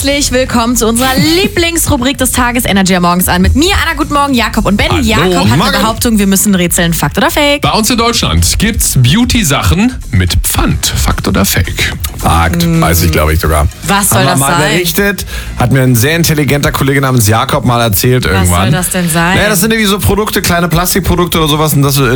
Herzlich willkommen zu unserer Lieblingsrubrik des Tages Energy morgens an. Mit mir, Anna, guten Morgen, Jakob und Ben. Hallo, Jakob hat Morgen. eine Behauptung, wir müssen rätseln. Fakt oder Fake? Bei uns in Deutschland gibt's Beauty-Sachen mit Pfand. Fakt oder Fake? Fakt, weiß ich, glaube ich sogar. Was soll Haben wir das mal sein? berichtet, hat mir ein sehr intelligenter Kollege namens Jakob mal erzählt irgendwann. soll das denn sein? Naja, das sind irgendwie so Produkte, kleine Plastikprodukte oder sowas und das